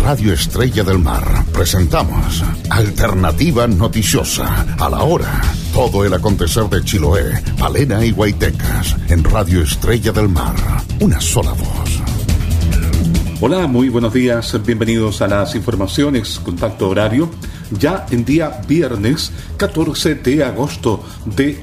Radio Estrella del Mar presentamos Alternativa Noticiosa, a la hora. Todo el acontecer de Chiloé, Palena y Guaitecas en Radio Estrella del Mar. Una sola voz. Hola, muy buenos días. Bienvenidos a las informaciones. Contacto horario. Ya en día viernes 14 de agosto de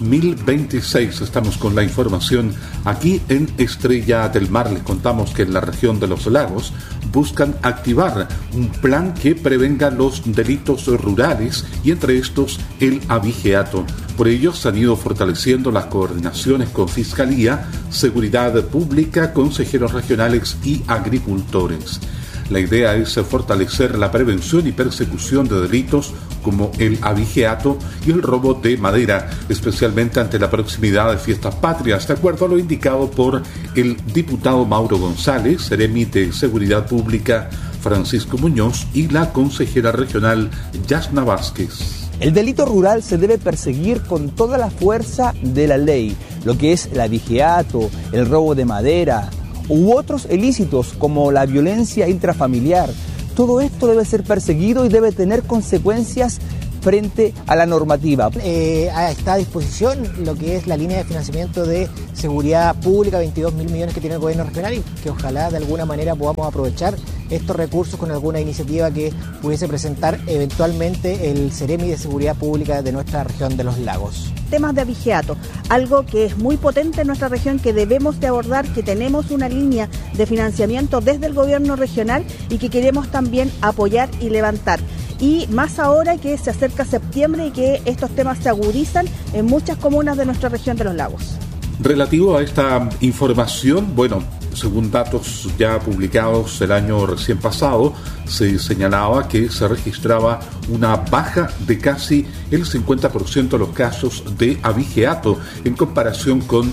2026 estamos con la información aquí en Estrella del Mar. Les contamos que en la región de los lagos buscan activar un plan que prevenga los delitos rurales y entre estos el abigeato. Por ello se han ido fortaleciendo las coordinaciones con Fiscalía, Seguridad Pública, consejeros regionales y agricultores. La idea es fortalecer la prevención y persecución de delitos como el abigeato y el robo de madera, especialmente ante la proximidad de fiestas patrias, de acuerdo a lo indicado por el diputado Mauro González, seremi de Seguridad Pública Francisco Muñoz y la consejera regional Yasna Vázquez. El delito rural se debe perseguir con toda la fuerza de la ley, lo que es el abigeato, el robo de madera u otros ilícitos como la violencia intrafamiliar. Todo esto debe ser perseguido y debe tener consecuencias frente a la normativa. Está a disposición lo que es la línea de financiamiento de seguridad pública, 22.000 millones que tiene el gobierno regional y que ojalá de alguna manera podamos aprovechar estos recursos con alguna iniciativa que pudiese presentar eventualmente el Seremi de Seguridad Pública de nuestra región de los lagos. Temas de abigeato, algo que es muy potente en nuestra región, que debemos de abordar, que tenemos una línea de financiamiento desde el gobierno regional y que queremos también apoyar y levantar. Y más ahora que se acerca septiembre y que estos temas se agudizan en muchas comunas de nuestra región de los lagos. Relativo a esta información, según datos ya publicados el año recién pasado, se señalaba que se registraba una baja de casi el 50% de los casos de abigeato en comparación con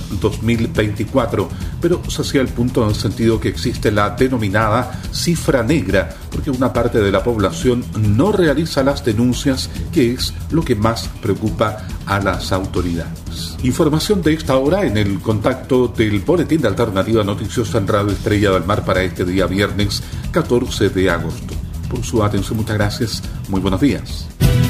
2024, pero se hacía el punto en el sentido que existe la denominada cifra negra, porque una parte de la población no realiza las denuncias, que es lo que más preocupa a las autoridades. Información de esta hora en el contacto del Boletín de Alternativa Noticiosa en Radio Estrella del Mar para este día viernes 14 de agosto. Por su atención, muchas gracias. Muy buenos días.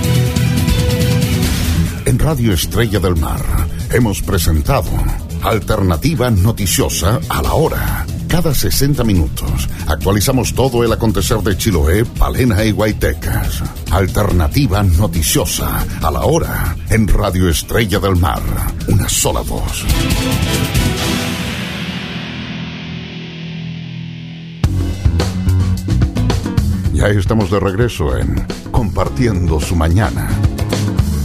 En Radio Estrella del Mar hemos presentado Alternativa Noticiosa, a la hora. Cada 60 minutos actualizamos todo el acontecer de Chiloé, Palena y Guaitecas. Alternativa Noticiosa, a la hora, en Radio Estrella del Mar. Una sola voz. Ya estamos de regreso en Compartiendo su Mañana.